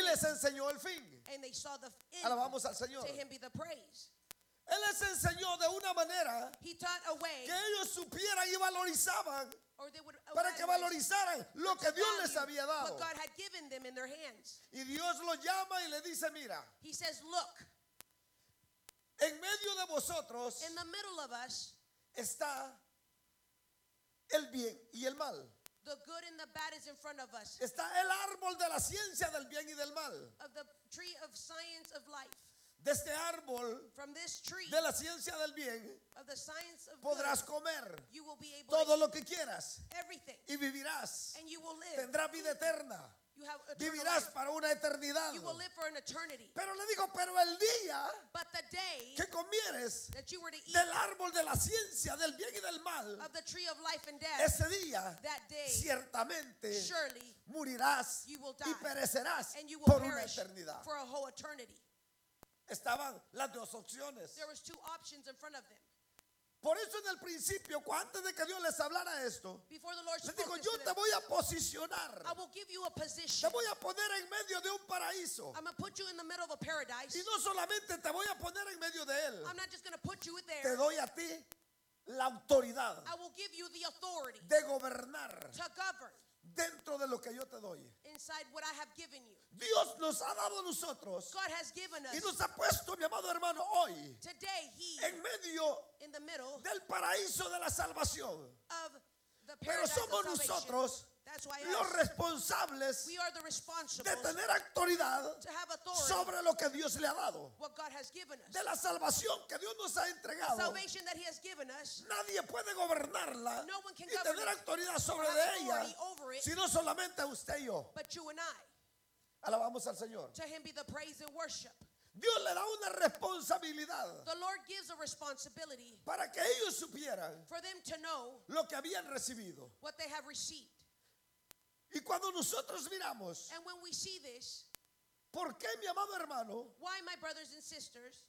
les enseñó el fin. and they saw the end. Alabamos al Señor. To him be the praise. Él les enseñó de una manera He taught a way, que ellos supieran y valorizaban, or they would para que valorizaran lo que Dios les había dado. what God had given them in their hands. Y Dios los llama y le dice, mira, He says, look, en medio de vosotros in the middle of us, está el bien y el mal. the good and the bad is in front of us. Está el árbol de la ciencia del bien y del mal. Of the tree of science of life. De este árbol From this tree de la ciencia del bien of the science of podrás good, comer you will be able todo to lo que quieras eat everything, y vivirás. and you will live. Tendrás vida eterna. You have eternal Vivirás life. para una eternidad. You will live for an eternity. Pero le digo, pero el día But the day que comieres that you were to eat del árbol de la ciencia del bien y del mal, of the tree of life and death, ese día that day, ciertamente surely morirás you will y die, perecerás and you will por una perish eternidad. for a whole eternity. Estaban las dos opciones. There was two options in front of them. Por eso en el principio, antes de que Dios les hablara esto, Before the Lord les spoke digo, this yo to te them, voy a posicionar, I will give you a te position. voy a poner en medio de un paraíso. I'm going to put you in the middle of a paradise. Y no solamente te voy a poner en medio de él, I'm not just going to put you te there. doy a ti la autoridad I will give you the authority de gobernar to govern dentro de lo que yo te doy. inside what I have given you. Dios nos ha dado a nosotros God has given y us nos ha puesto, mi amado hermano, hoy today, He en medio in the middle del paraíso de la salvación. of the Pero paradise somos of salvation. nosotros That's why los us, responsables we are the responsible de tener autoridad to have authority sobre lo que Dios le ha dado. what God has given us. De la salvación que Dios nos ha entregado, Salvation that He has given us, nadie puede gobernarla no one can y govern tener it, autoridad sobre have de ella, authority over it, sino solamente usted y yo. but you and I. Alabamos al Señor. To Him be the praise and worship. Dios le da una responsabilidad The Lord gives a responsibility para que ellos supieran for them to know lo que habían recibido. what they have received. Y cuando nosotros miramos, And when we see this, ¿por qué, mi amado hermano, why, my brothers and sisters,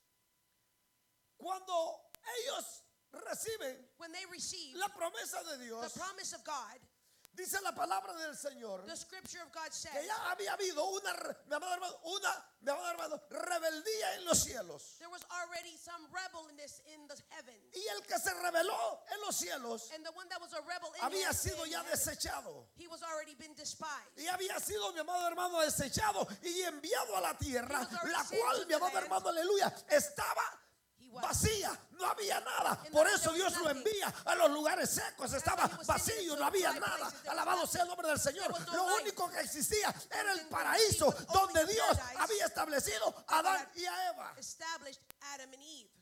cuando ellos reciben when they receive la promesa de the Dios, promise of God, dice la palabra del Señor, the scripture of God says que ya había habido mi amado hermano, rebeldía en los cielos. there was already some rebelness in the heavens. Y el que se rebeló en los cielos And the one that was a rebel in había the sido in ya heavens, desechado. he was already been despised. Y había sido, mi amado hermano, desechado y enviado a la tierra, He was already la sent cual, to mi amado the land. hermano, aleluya, estaba He was. vacía, no había nada. And Por there eso was Dios lo nothing. envía a los lugares secos, estaba he was sending vacío, to no había dry nada. places. There was Alabado nothing. sea el nombre del Señor. There was no Lo life. único que existía era el Everything that paraíso was only donde the Dios paradise había establecido a Adán y a Eva. Established Adam and Eve.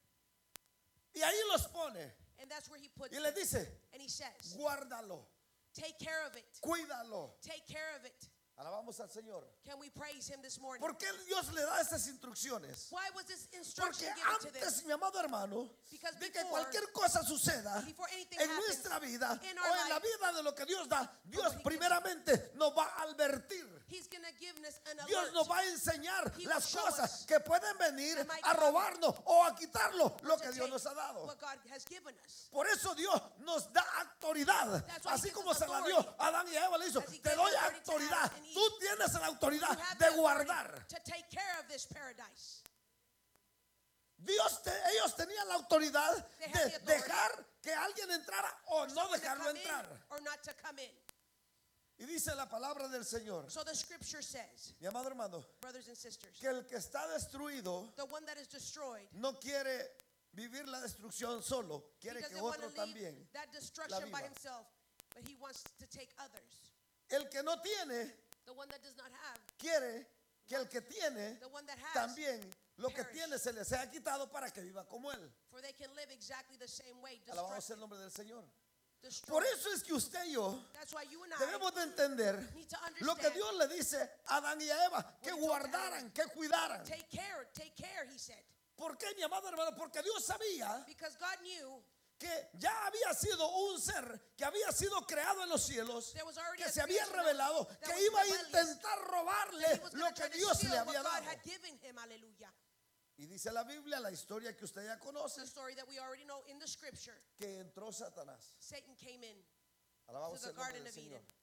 Y ahí los pone And that's where He puts y le them. dice, And He says, guárdalo, take care of it. cuídalo. Take care of it. Alabamos al Señor. Can we praise Him this morning? ¿Por qué Dios le da esas instrucciones? Why was this Porque instruction given to them? antes, mi amado hermano, Because de que before- cualquier cosa suceda Before anything en happens nuestra vida in o our en la life, vida de lo que Dios da, Dios what He gives. primeramente nos va a advertir. He's going to give us an Dios alert. nos va a enseñar He las will show cosas us que pueden venir that might a come robarnos o a quitarlo lo to que Dios take nos ha dado. what God has given us. Por eso Dios nos da autoridad. That's why He Así gives como us se la dio authority. a Adán y a Eva, le hizo, As He te gave doy authority to autoridad. Adam and Eve. Tú tienes la You autoridad have de the authority guardar. to take care of this paradise. Ellos tenían la autoridad They de had the authority dejar que alguien entrara o no Someone to dejarlo come in entrar. or not to come in. Y dice la palabra del Señor, So the scripture says, mi amado hermano, brothers and sisters, que el que está destruido the one that is destroyed no quiere vivir la destrucción solo, he quiere que doesn't want otro to leave también. that destruction by viva. himself, but he wants to take others. El que no tiene, The one that does not have, quiere que el que tiene the one that has, también lo que perish. tiene se le sea quitado para que viva como él. for they can live exactly the same way, Alabado sea destructive, el nombre del Señor. destroyed. Por eso es que usted y yo That's why you and I debemos de entender need to lo que understand. Dios le dice a Adán y a Eva, que What he told guardaran, que cuidaran. Take care, he said. ¿Por qué, mi amado hermano? Porque Dios sabía Because God knew que ya había sido un ser que había sido creado en los cielos, there was already que a se había creation revelado, that que was iba a rebellious, intentar that robarle he was lo gonna que try to Dios steal le what había God dado. had given him. Hallelujah. Y dice la Biblia, la historia que usted ya conoce, The story that we already know in the scripture. que entró Satanás. Satan came in Alabamos to the el nombre Garden del of Señor. Eden.